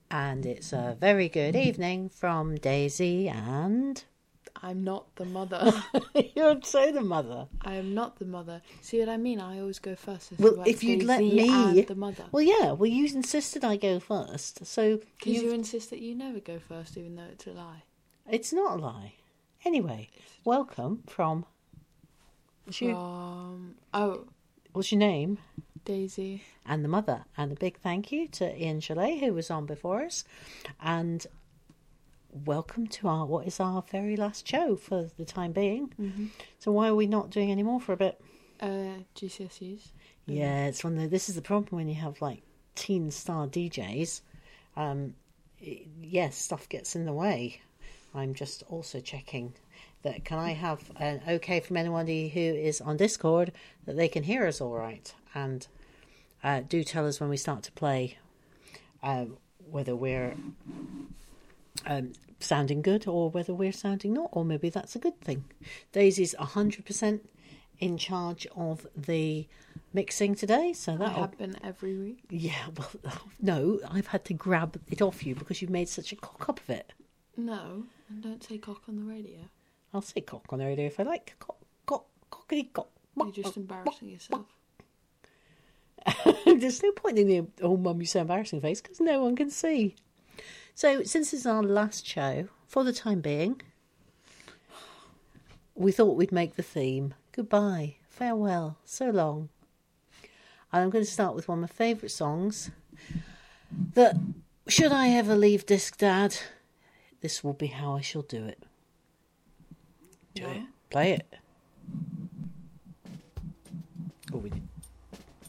And it's a very good evening from Daisy and... I'm not the mother. You're so the mother. I am not the mother. See what I mean? I always go first. Well, if you'd let me... and the mother. Well, yeah. Well, you insisted I go first. So because you insist that you never go first, even though it's a lie. It's not a lie. Anyway, welcome from... What's your name? Daisy. And the mother. And a big thank you to Ian Chalet, who was on before us. And welcome to what is our very last show for the time being. Mm-hmm. So why are we not doing any more for a bit? GCSEs. Yeah, it's this is the problem when you have like teen star DJs. Yes, stuff gets in the way. I'm just also checking that can I have an okay from anybody who is on Discord that they can hear us all right, and do tell us when we start to play whether we're sounding good or whether we're sounding not, or maybe that's a good thing. Daisy's 100% in charge of the mixing today, so that have been every week. Yeah, well, no, I've had to grab it off you because you've made such a cock up of it. No, and don't say cock on the radio. I'll say cock on the radio if I like. Cockity cock. You're just embarrassing yourself. There's no point in the "oh mum, you're so embarrassing" face because no one can see. So since this is our last show for the time being, we thought we'd make the theme goodbye, farewell, so long. And I'm going to start with one of my favourite songs that, should I ever leave Disc Dad, this will be how I shall do it. Do it. Play it.